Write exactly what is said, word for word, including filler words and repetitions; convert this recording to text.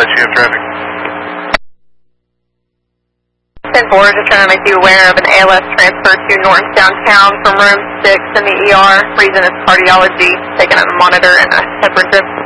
advise you have traffic. ten four, just trying to make you aware of an A L S transfer to Norton downtown from room six in the E R. Reason is cardiology, taken on a monitor and a temperature.